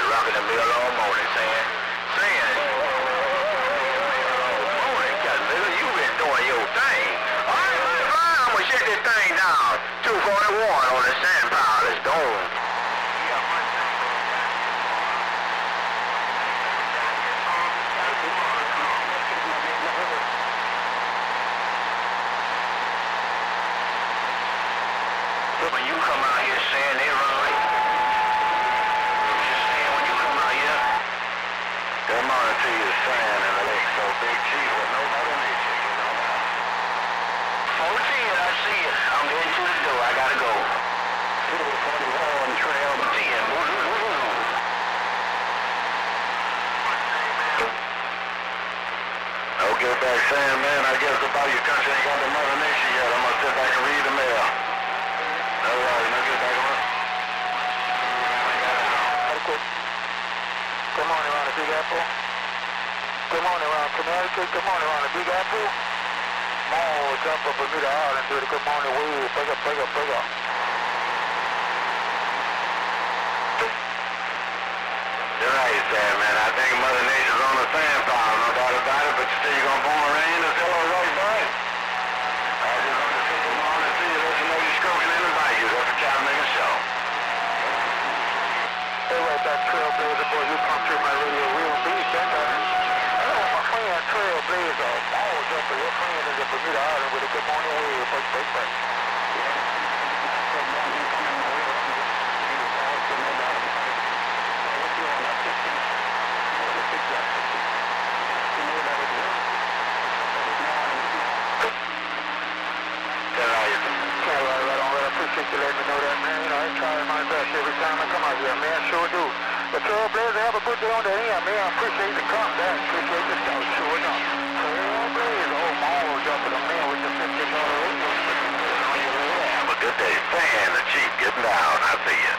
rock in the middle all morning, saying, morning, Captain Miller, you been doing your thing. All right, fine, I'm gonna shut this thing down. 241 on the sand pile is gone. When you come out here saying they run late, just saying when you come out here, they're monitoring the sand in the lake, so Big Chief with no Mother Nature, you know that. 14, I see you. I'm heading to the door. I gotta go. 241 Trail 10. Don't get back saying, man, I guess about your country ain't got the Mother Nature yet. I'm gonna sit back and read the mail. All right, now get back on. Good morning, around the Big Apple. Good morning, around Connecticut. Good morning, around the Big Apple. More jump up Bermuda Island to the good morning wave. Big up. You're right, Sam, man. I think Mother Nature's on the sand pile, no doubt about it, but you say you're gonna pour rain. That's hello right, bud. I just want to take a moment and see you. Let you know you're stroking in the bayou. That's the Captain Miller Show. Hey, right back, Trailblazer, boy, you come through my radio real deep, that time. Oh, my friend, Trailblazer, ball jumper, your friend is at Bermuda Island with a good morning wave. Big. Appreciate you letting me know that, man. You know, I try my best every time I come out here, man. Sure do. But Trailblazer, have a good day on the end, man. I appreciate the come back. Appreciate the show. Sure enough. Trailblazer, oh, ball jumping the man with the $50 radio. Have a good day. Fan, the Chief, getting down. I see you.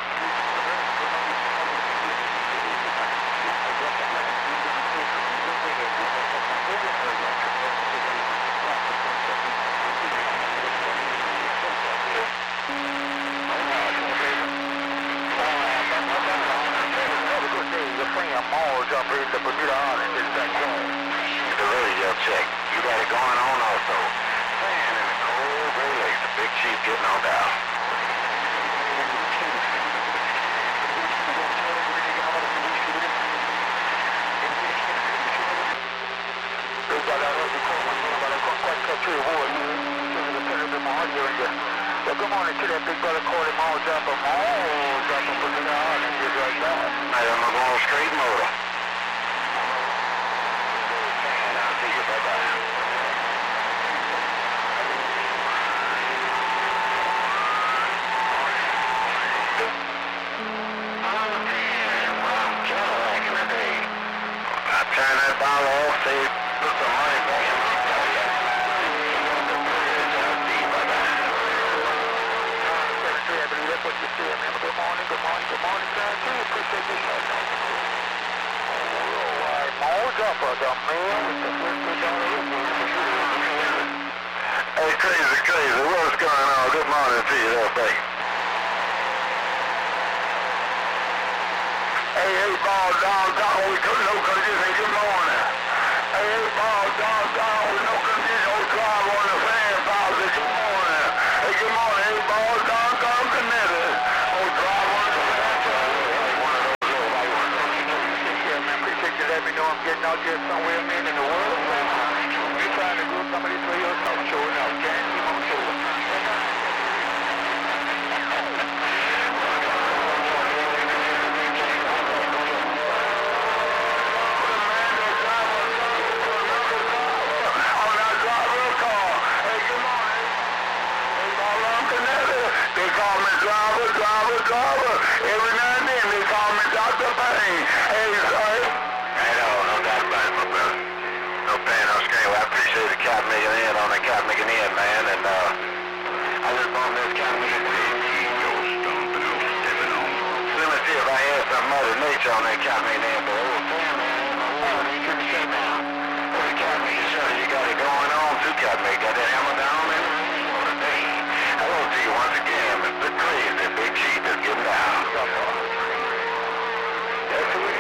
Mall jumper in the Bermuda Island is back home. The radio check. You got it going on also. Sand in the cold Gray Lake. The Big Chief getting on down. Good morning to that big brother calling Mall Jumper. Mall Jumper Bermuda Island is right there. I'm going to go straight motor. And I'll see you. Bye-bye. I turn that ball off, say, put the money back in my pocket. That's what you see, man. Good morning, guys. Appreciate this show. All right, Mall Jumper, the man with the $50. Hey, crazy. What's going on? Good morning to you there, baby. Hey, ball, down, we couldn't no condition. Good morning. Hey, ball, down, with no condition. We drive on the fan pile. Good morning. Hey, good morning. Hey, ball, down, connected. We drive on the fan pile. Appreciate you letting me know I'm getting out there somewhere, man, in the world. We're trying to do some of these radio talk show now. Guarantee I'm sure. They call me driver. Every now and then they call me Dr. Payne. Hey, sorry. I know, no doubt about it, my brother. No pain, no strain. Well, I appreciate the Cap making in on the Cap making in, man. And I just want this Cap making in. Let me see if I had some Mother Nature on that Cap making in. But oh, damn, man. You couldn't say now. Well, the Cap making sure you got it going on too, Cap making. Got that hammer down, man. Hello to you once again, Mr. Crazy. Big Chief is getting down. That's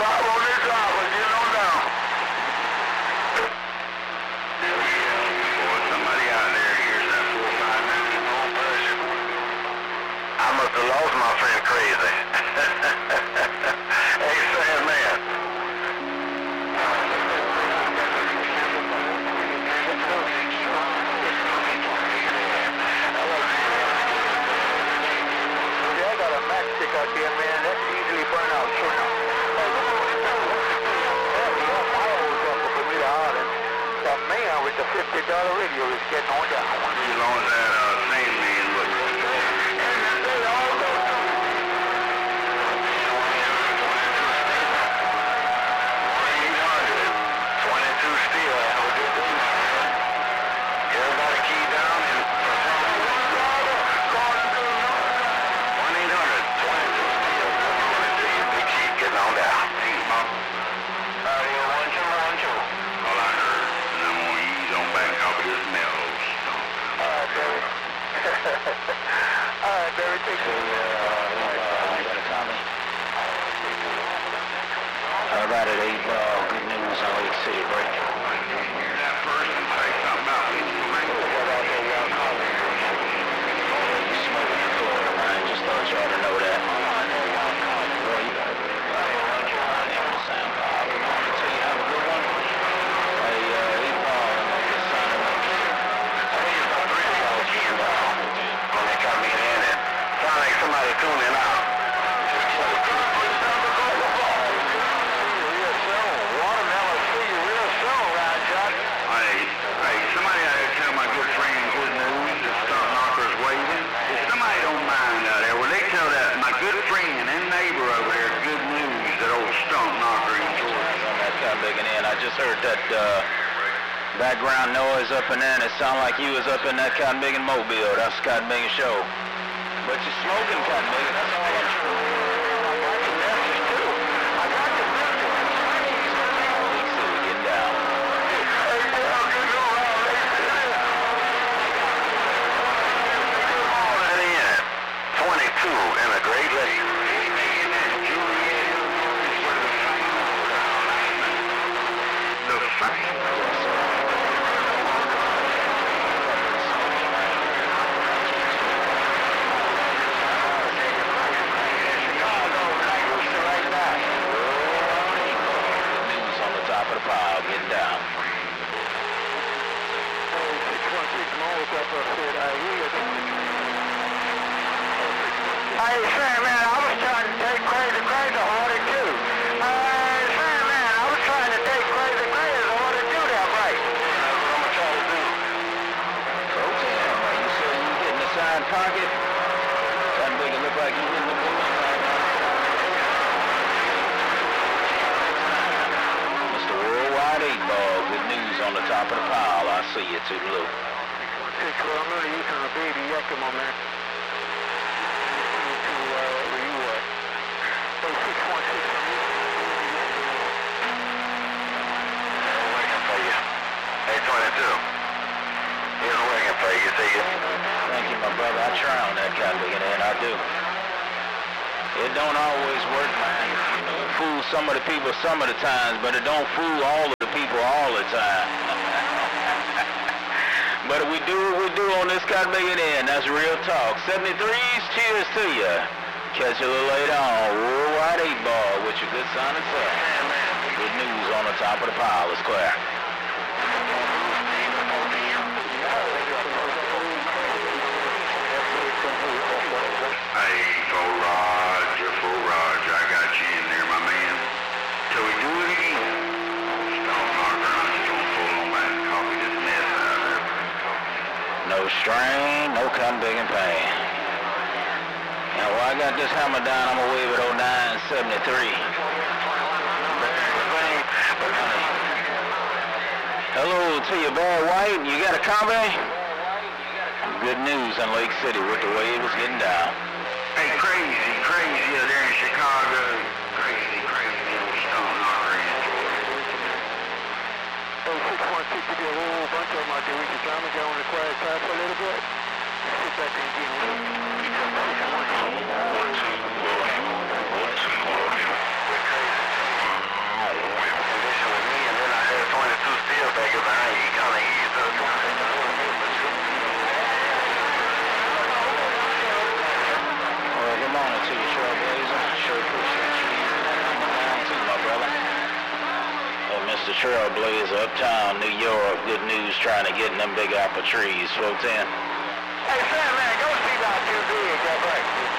I'm on this driver, getting on down. Boy, somebody out there hears that 459 on pressure. I must have lost my friend Crazy. Hey, Sam, man. I got a matchstick out there, man. That's easily burn out, sure enough. The man with the $50 radio is getting on down. As long as that same man looks. Alright, Barry, take care. How about it, 8 ball? Good news on Lake City break. That person say something about me. You smoking in Florida, man. Just thought you ought to know that. Well, you better sound pop. I want to tell you, have a good one. Hey, 8 ball, this sign of When they come in and sound like somebody tuning out. Hey, somebody out there tell my good friend good news that Stump Knocker's waving. If somebody don't mind out there, will they tell that my good friend and neighbor over there good news that old Stump Knocker enjoys? on that car digging in. I just heard that background noise up in there, and it sounded like you was up in that Cotton Biggin mobile. That's Cotton Biggin show. But you're smoking Cotton Biggin, that's all I'm sure. Get down. That in 22 in a Great Lake. The Top of the pile, get down. Hey, Sam, man, I was trying to take Crazy order too. Sam, man, I was trying to take Crazy order to do that right. That's what I'm gonna try to do. Okay, you said you hitting the side pocket. That big it look like you hitting the bullseye. Mr. Worldwide 8 ball, good news on the top of the pile. I see you, Toodaloo. I'm really using a baby Yakima, man. Where you at? 616, I'm waiting for you. Hey, 22. He's waiting for you. See you. Thank you, my brother. I try on that Cotton Biggin, and I do. It don't always work, man. You know, it fools some of the people some of the times, but it don't fool all of the people all the time. But we do what we do on this Cotton Biggin end. That's real talk. 73s, cheers to you. Catch you a little later on. Worldwide 8 ball with your good son and son. Good news on the top of the pile is clear. Hey, full Roger, I got you in there, my man. Till we do it again. Stump Knocker, I'm just gonna pull on back and copy this mess out of there. No strain, no Cotton Biggin pain. Now, while I got this hammer down, I'm gonna wave it 0973. Hello to you, Bear White. You got a comment? Good news in Lake City with the wave is getting down. Hey, crazy out there in Chicago. Crazy little Stump Knocker in Georgia. Hey, 616, you did a whole bunch of them out there. We can try to get on the quiet side for a little bit. Sit back and get a little. the Trailblazer, Uptown, New York. Good news trying to get in them big apple trees. 410. Hey, Sam, man, go see that QB. Get back.